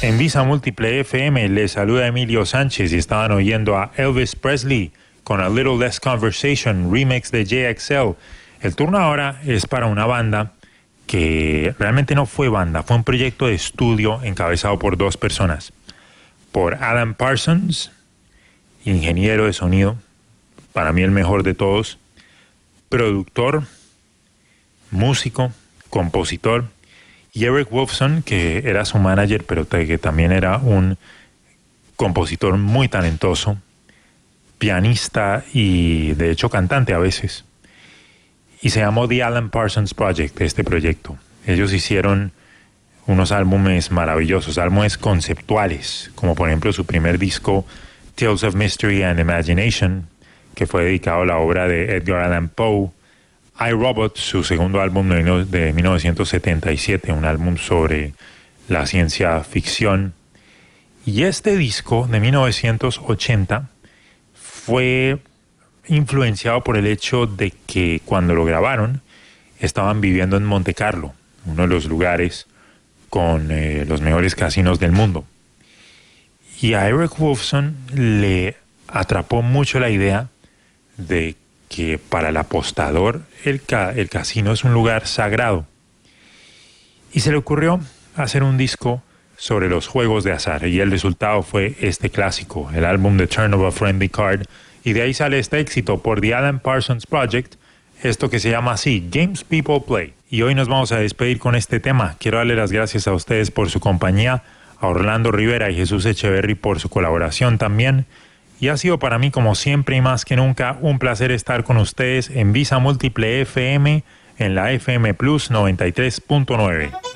En Visa Múltiple FM les saluda Emilio Sánchez y estaban oyendo a Elvis Presley con A Little Less Conversation, remix de JXL. El turno ahora es para una banda que realmente no fue banda, fue un proyecto de estudio encabezado por dos personas. Por Alan Parsons, ingeniero de sonido, para mí el mejor de todos, productor, músico, compositor, y Eric Wolfson, que era su manager, pero que también era un compositor muy talentoso, pianista y de hecho cantante a veces. Y se llamó The Alan Parsons Project, este proyecto. Ellos hicieron unos álbumes maravillosos, álbumes conceptuales, como por ejemplo su primer disco, Tales of Mystery and Imagination, que fue dedicado a la obra de Edgar Allan Poe. I, Robot, su segundo álbum de 1977, un álbum sobre la ciencia ficción. Y este disco de 1980 fue influenciado por el hecho de que cuando lo grabaron estaban viviendo en Monte Carlo, uno de los lugares con los mejores casinos del mundo. Y a Eric Wolfson le atrapó mucho la idea de que para el apostador el casino es un lugar sagrado. Y se le ocurrió hacer un disco sobre los juegos de azar. Y el resultado fue este clásico, el álbum The Turn of a Friendly Card. Y de ahí sale este éxito por The Alan Parsons Project, esto que se llama así, Games People Play. Y hoy nos vamos a despedir con este tema. Quiero darle las gracias a ustedes por su compañía, a Orlando Rivera y Jesús Echeverry por su colaboración también. Y ha sido para mí, como siempre y más que nunca, un placer estar con ustedes en Visa Múltiple FM, en la FM Plus 93.9.